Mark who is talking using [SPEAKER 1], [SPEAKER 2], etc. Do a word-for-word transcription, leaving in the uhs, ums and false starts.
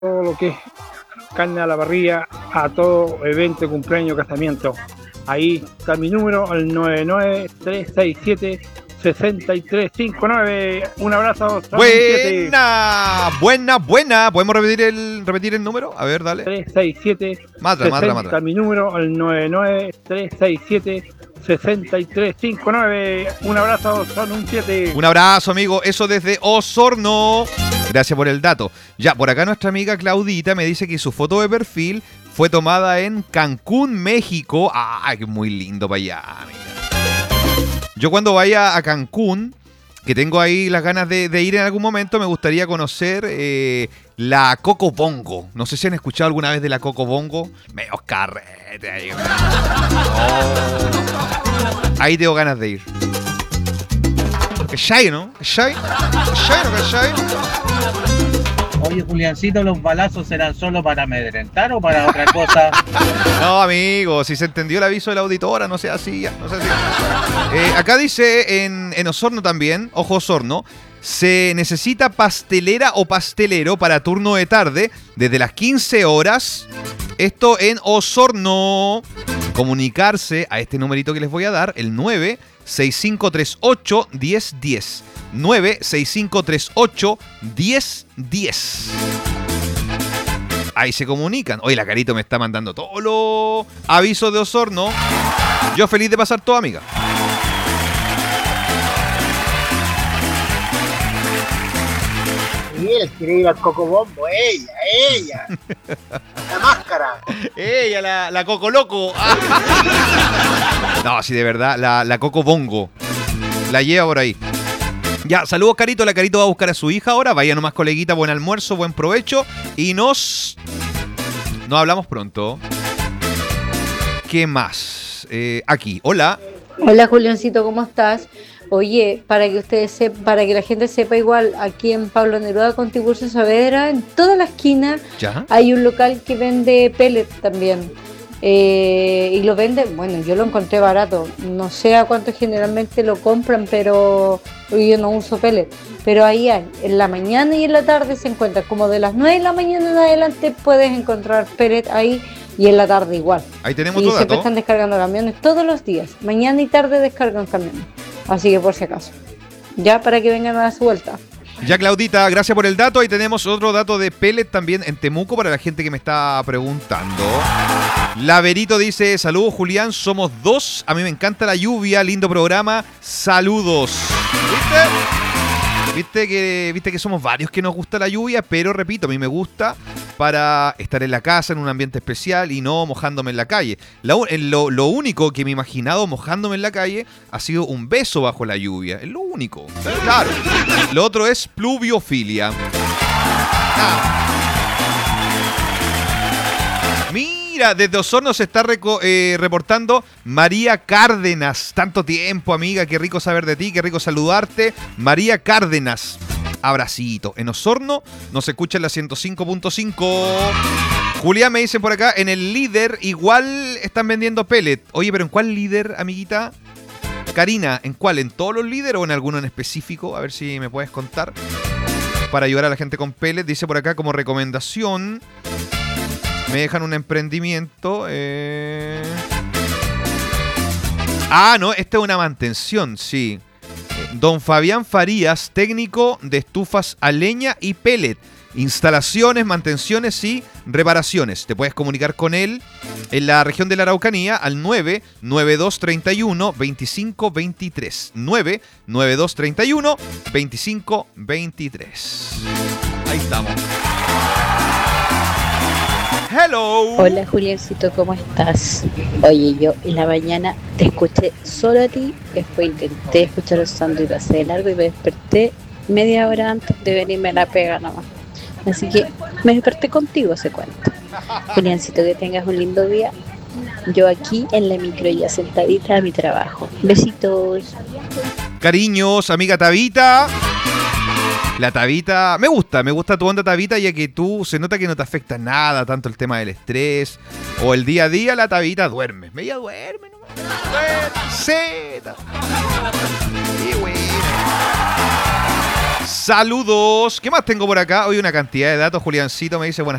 [SPEAKER 1] todo lo que es carne a la parrilla, a todo evento, cumpleaños, casamiento. Ahí está mi número, el nueve nueve tres seis siete seis tres cinco nueve. Un abrazo.
[SPEAKER 2] Buena, buena, buena. ¿Podemos repetir el repetir el número? A ver, dale.
[SPEAKER 1] tres seis siete
[SPEAKER 2] Matra, matra, matra.
[SPEAKER 1] Está mi número, el nueve nueve tres seis siete seis tres cinco nueve. Un abrazo, son un siete.
[SPEAKER 2] Un abrazo, amigo. Eso desde Osorno. Gracias por el dato. Ya, por acá nuestra amiga Claudita me dice que su foto de perfil fue tomada en Cancún, México. ¡Ah, qué muy lindo para allá, amiga! Yo cuando vaya a Cancún, que tengo ahí las ganas de, de ir en algún momento, me gustaría conocer eh, la Coco Bongo. No sé si han escuchado alguna vez de la Coco Bongo. Meos carrete ahí. Oh. Ahí tengo ganas de ir. ¿Cachai, no? ¿Cachai? ¿Cachai, no cachai?
[SPEAKER 3] Oye, Juliancito, ¿los balazos serán solo para amedrentar o para otra cosa?
[SPEAKER 2] No, amigo, si se entendió el aviso de la auditora, no sea así, no sea así. Eh, acá dice en, en Osorno también, ojo Osorno, se necesita pastelera o pastelero para turno de tarde desde las quince horas. Esto en Osorno. Comunicarse a este numerito que les voy a dar, el nueve seis cinco tres ocho uno cero uno cero. nueve seis cinco tres ocho uno cero uno cero. Ahí se comunican. Oye, la Carito me está mandando todos los avisos de Osorno. Yo feliz de pasar todo, amiga.
[SPEAKER 4] Y él quiere ir al Cocobombo, ella, ella. La máscara.
[SPEAKER 2] Ella, la, la Coco Loco. No, sí, de verdad, la, la Coco Bongo. La lleva por ahí. Ya, saludos, Carito. La Carito va a buscar a su hija ahora. Vaya nomás, coleguita, buen almuerzo, buen provecho. Y nos... Nos hablamos pronto. ¿Qué más? Eh, aquí, hola.
[SPEAKER 5] Hola, Julioncito, ¿cómo estás? Oye, para que ustedes sepan, para que la gente sepa, igual aquí en Pablo Neruda con Tiburcio Saavedra, en toda la esquina ¿ya? Hay un local que vende pellet también. Eh, y lo venden, bueno, yo lo encontré barato, no sé a cuánto generalmente lo compran, pero yo no uso pellet, pero ahí hay, en la mañana y en la tarde se encuentra, como de las nueve de la mañana en adelante puedes encontrar pellet ahí y en la tarde igual.
[SPEAKER 2] Ahí tenemos
[SPEAKER 5] y
[SPEAKER 2] todo
[SPEAKER 5] siempre
[SPEAKER 2] dato.
[SPEAKER 5] Están descargando camiones todos los días, mañana y tarde descargan camiones, así que por si acaso, ya para que vengan a dar su vuelta.
[SPEAKER 2] Ya, Claudita, gracias por el dato. Ahí tenemos otro dato de pellet también en Temuco para la gente que me está preguntando. Laverito dice, saludos Julián, somos dos. A mí me encanta la lluvia, lindo programa. Saludos. ¿Viste? ¿Viste que, viste que somos varios que nos gusta la lluvia? Pero repito, a mí me gusta para estar en la casa, en un ambiente especial y no mojándome en la calle. La, lo, lo único que me he imaginado mojándome en la calle ha sido un beso bajo la lluvia. Es lo único. Claro. Lo otro es pluviofilia. Ah. Mira, desde Osorno se está reco- eh, reportando María Cárdenas. Tanto tiempo, amiga. Qué rico saber de ti, qué rico saludarte. María Cárdenas. Abracito. En Osorno nos escucha en la ciento cinco punto cinco. Julián me dice por acá, en el líder igual están vendiendo pellet. Oye, pero ¿en cuál líder, amiguita? Karina, ¿en cuál? ¿En todos los líderes o en alguno en específico? A ver si me puedes contar. Para ayudar a la gente con pellet. Dice por acá como recomendación. Me dejan un emprendimiento. Eh... Ah, no, esta es una mantención, sí. Don Fabián Farías, técnico de estufas a leña y pellet. Instalaciones, mantenciones y reparaciones. Te puedes comunicar con él en la región de la Araucanía al nueve nueve dos tres uno dos cinco dos tres. nueve nueve dos tres uno dos cinco dos tres. Ahí estamos. Hello.
[SPEAKER 6] Hola Juliancito, ¿cómo estás? Oye, yo en la mañana te escuché solo a ti, después intenté escuchar los santos y pasé de largo y me desperté media hora antes de venirme a la pega nomás. Así que me desperté contigo, se cuenta. Juliancito, que tengas un lindo día. Yo aquí en la micro ya sentadita a mi trabajo. Besitos.
[SPEAKER 2] Cariños, amiga Tabita. La Tabita, me gusta, me gusta tu onda, Tabita, ya que tú se nota que no te afecta nada, tanto el tema del estrés o el día a día. La Tabita duerme, ella duerme, no duerme, zeta. Y bueno. Saludos. ¿Qué más tengo por acá? Hoy una cantidad de datos. Juliancito me dice buenas